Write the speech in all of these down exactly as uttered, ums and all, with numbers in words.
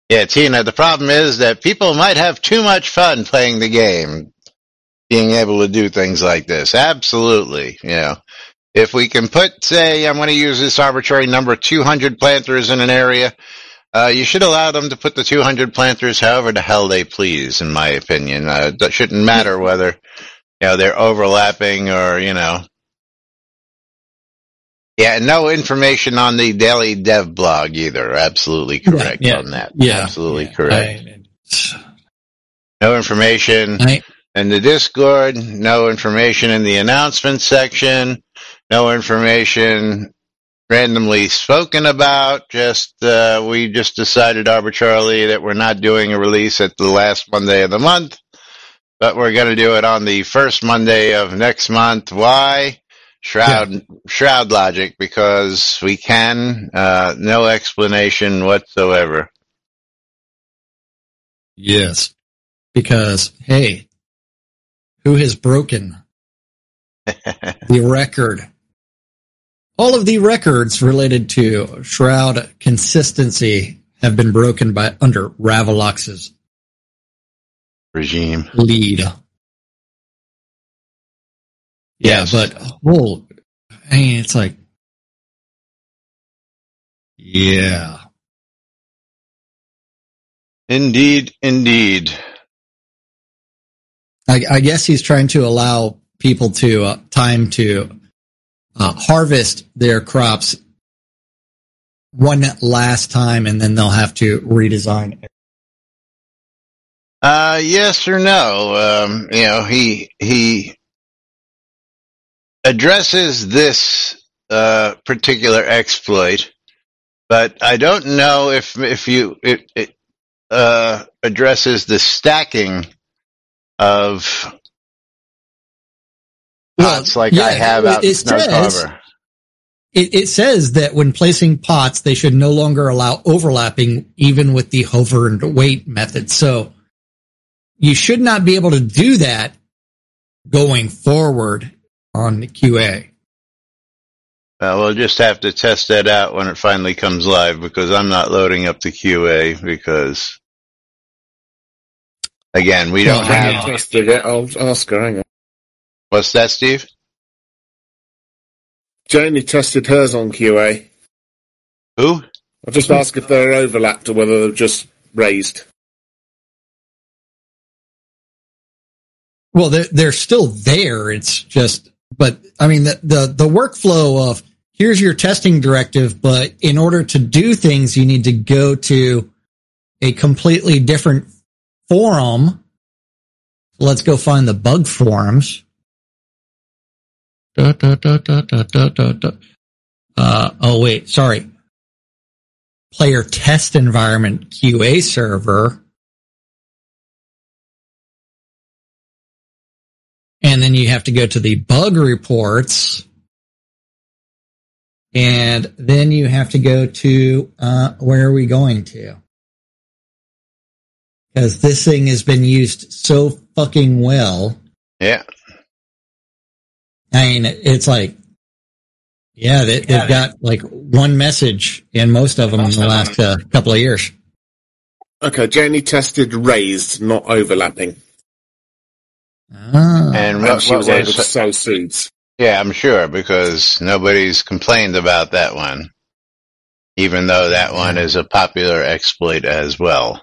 Yeah, Tina, the problem is that people might have too much fun playing the game, being able to do things like this. Absolutely. You know, if we can put, say, I'm going to use this arbitrary number, two hundred planters in an area, uh, you should allow them to put the two hundred planters however the hell they please, in my opinion. Uh, it shouldn't matter whether, you know, they're overlapping or, you know. Yeah, no information on the Daily Dev blog either. Absolutely correct yeah, yeah, on that. Yeah, Absolutely yeah, correct. I, no information I, in the Discord, no information in the announcement section, no information randomly spoken about. Just uh, we just decided arbitrarily that we're not doing a release at the last Monday of the month, but we're going to do it on the first Monday of next month. Why? Shroud, yeah. Shroud logic, because we can, uh, no explanation whatsoever. Yes. Because, hey, who has broken the record? All of the records related to Shroud consistency have been broken by under Ravalox's regime lead. Yeah, yes. but, well, I mean, it's like, yeah. Indeed, indeed. I, I guess he's trying to allow people to, uh, time to uh, harvest their crops one last time, and then they'll have to redesign it. Uh, yes or no. Um, you know, he, he, addresses this uh, particular exploit, but I don't know if if you it, it uh, addresses the stacking of pots well, like yeah, I have out it, in it Snow says, Harbor. It, it says that when placing pots, they should no longer allow overlapping, even with the hover and wait method. So you should not be able to do that going forward on the Q A. Uh, we'll just have to test that out when it finally comes live, because I'm not loading up the Q A because, again, we don't well, have... tested it. I'll ask her, hang on. What's that, Steve? Janie tested hers on Q A. Who? I'll just ask if they're overlapped or whether they're just raised. Well, they're, they're still there. It's just, but I mean, the, the, the workflow of here's your testing directive, but in order to do things, you need to go to a completely different forum. Let's go find the bug forums. Da, da, da, da, da, da, da, da. Uh, oh, wait, sorry. Player test environment Q A server. And then you have to go to the bug reports. And then you have to go to, uh, where are we going to? Because this thing has been used so fucking well. Yeah. I mean, it's like, yeah, they, they've got like one message in most of them in the last uh, couple of years. Okay, Janie tested raised, not overlapping. Ah. And, And what, she what was able was, to sow seeds. yeah, I'm sure, because nobody's complained about that one, even though that one is a popular exploit as well.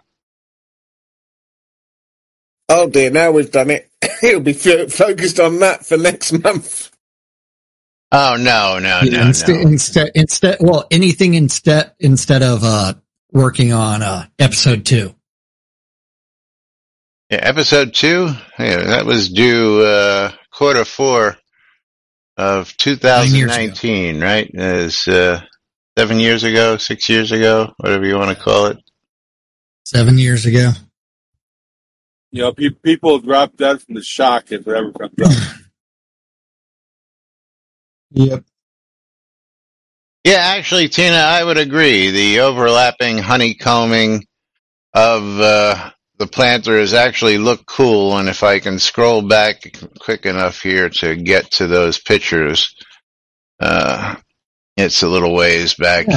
Oh dear, now we've done it. It'll be f- focused on that for next month. Oh, no, no, Yeah, no, instead, no. Instead, instead, well, anything instead, instead of, uh, working on, uh, episode two. Yeah, episode two, yeah, that was due, uh, quarter four of two thousand nineteen, right? Is, uh, seven years ago, six years ago, whatever you want to call it. Seven years ago. You know, pe- people drop dead from the shock if it ever comes up. Yep. Yeah, actually, Tina, I would agree. The overlapping honeycombing of uh, the planters actually look cool, and if I can scroll back quick enough here to get to those pictures, uh, it's a little ways back.